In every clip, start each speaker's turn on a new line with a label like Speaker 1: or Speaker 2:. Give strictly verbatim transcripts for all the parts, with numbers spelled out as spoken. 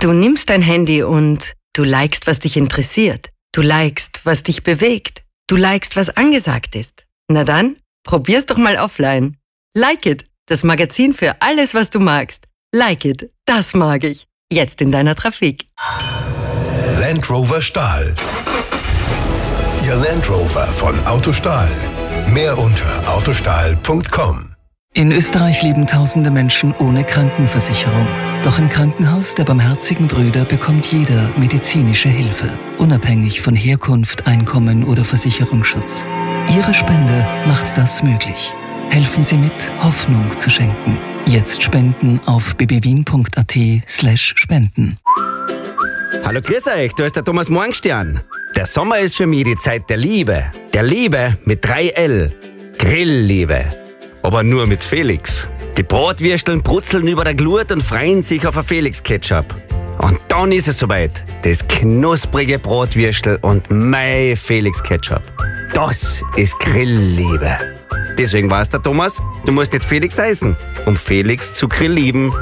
Speaker 1: Du nimmst dein Handy und du likest, was dich interessiert. Du likest, was dich bewegt. Du likest, was angesagt ist. Na dann, probier's doch mal offline. Like It, das Magazin für alles, was du magst. Like It, das mag ich. Jetzt in deiner Trafik.
Speaker 2: Land Rover Stahl. Ihr Land Rover von Autostahl. Mehr unter autostahl punkt com.
Speaker 3: In Österreich leben tausende Menschen ohne Krankenversicherung. Doch im Krankenhaus der Barmherzigen Brüder bekommt jeder medizinische Hilfe, unabhängig von Herkunft, Einkommen oder Versicherungsschutz. Ihre Spende macht das möglich. Helfen Sie mit, Hoffnung zu schenken. Jetzt spenden auf b b wien punkt a t slash spenden.
Speaker 4: Hallo, grüß euch, da ist der Thomas Morgenstern. Der Sommer ist für mich die Zeit der Liebe. Der Liebe mit drei L. Grillliebe. Aber nur mit Felix. Die Bratwürsteln brutzeln über der Glut und freuen sich auf ein Felix-Ketchup. Und dann ist es soweit. Das knusprige Bratwürstel und mein Felix-Ketchup. Das ist Grillliebe. Deswegen war's der Thomas, du musst nicht Felix heißen, um Felix zu grilllieben.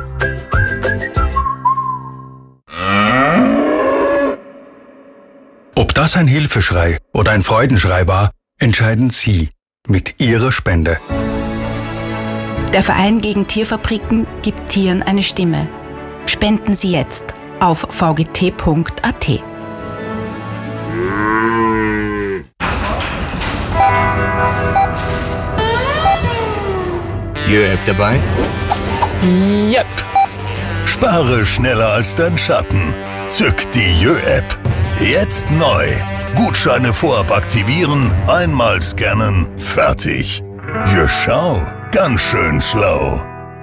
Speaker 2: Ob das ein Hilfeschrei oder ein Freudenschrei war, entscheiden Sie mit Ihrer Spende.
Speaker 5: Der Verein gegen Tierfabriken gibt Tieren eine Stimme. Spenden Sie jetzt auf v g t punkt a t.
Speaker 4: Jö-App dabei?
Speaker 5: Yep.
Speaker 2: Spare schneller als dein Schatten. Zück die Jö-App. Jetzt neu. Gutscheine vorab aktivieren, einmal scannen, fertig. Jö, schau, ganz schön schlau.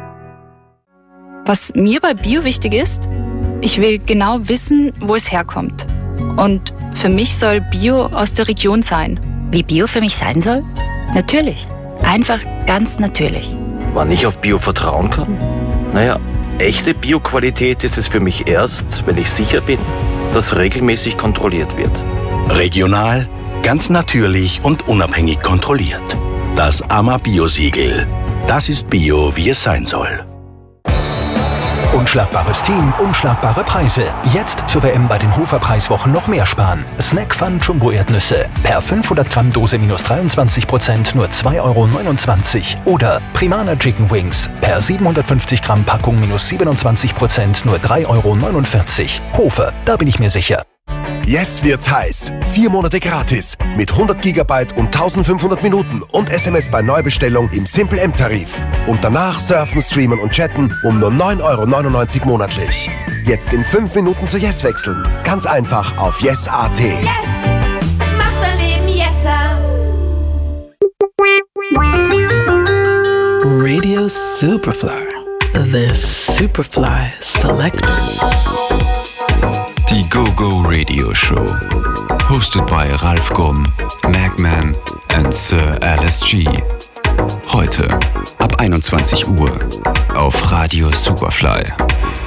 Speaker 6: Was mir bei Bio wichtig ist, ich will genau wissen, wo es herkommt. Und für mich soll Bio aus der Region sein.
Speaker 5: Wie Bio für mich sein soll? Natürlich. Einfach ganz natürlich.
Speaker 7: Wann ich auf Bio vertrauen kann? Naja, echte Bio-Qualität ist es für mich erst, wenn ich sicher bin, dass regelmäßig kontrolliert wird.
Speaker 8: Regional, ganz natürlich und unabhängig kontrolliert. Das A M A Bio-Siegel. Das ist Bio, wie es sein soll.
Speaker 9: Unschlagbares Team, unschlagbare Preise. Jetzt zur W M bei den Hofer-Preiswochen noch mehr sparen. Snack Fun Jumbo Erdnüsse. Per fünfhundert Gramm Dose minus dreiundzwanzig Prozent nur zwei Euro neunundzwanzig. Oder Primana Chicken Wings. Per siebenhundertfünfzig Gramm Packung minus siebenundzwanzig Prozent nur drei Euro neunundvierzig. Hofer, da bin ich mir sicher.
Speaker 10: Jetzt wird's heiß. Vier Monate gratis. Mit hundert Gigabyte und eintausendfünfhundert Minuten und S M S bei Neubestellung im Simple M-Tarif. Und danach surfen, streamen und chatten um nur neun Euro neunundneunzig monatlich. Jetzt in fünf Minuten zu Yes wechseln. Ganz einfach auf yes punkt a t.
Speaker 11: Yes! Macht dein Leben yesser!
Speaker 12: Radio Superfly. The Superfly Selectors.
Speaker 13: Die Go-Go Radio Show. Hosted by Ralf Gurm, Magman and Sir Alice G. Heute ab einundzwanzig Uhr auf Radio Superfly.